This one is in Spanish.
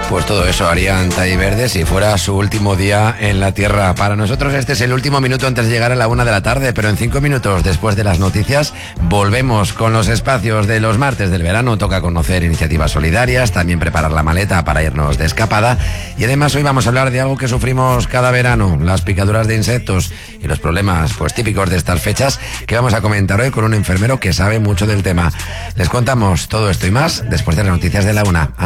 Pues todo eso harían Tai Verde si fuera su último día en la Tierra. Para nosotros este es el último minuto antes de llegar a la 1 de la tarde, pero en 5 minutos después de las noticias volvemos con los espacios de los martes del verano. Toca conocer iniciativas solidarias, también preparar la maleta para irnos de escapada. Y además hoy vamos a hablar de algo que sufrimos cada verano, las picaduras de insectos y los problemas pues típicos de estas fechas, que vamos a comentar hoy con un enfermero que sabe mucho del tema. Les contamos todo esto y más después de las noticias de la 1.